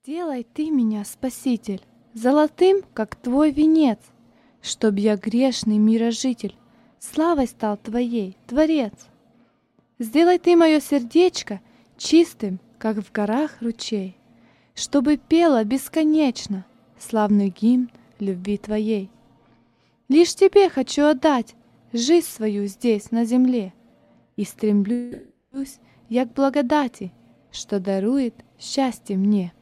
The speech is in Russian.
Сделай ты меня, Спаситель, золотым, как твой венец, чтоб я, грешный мирожитель, славой стал твоей, Творец. Сделай ты мое сердечко чистым, как в горах ручей, чтобы пело бесконечно славный гимн любви твоей. Лишь тебе хочу отдать жизнь свою здесь, на земле, и стремлюсь я к благодати, что дарует счастье мне.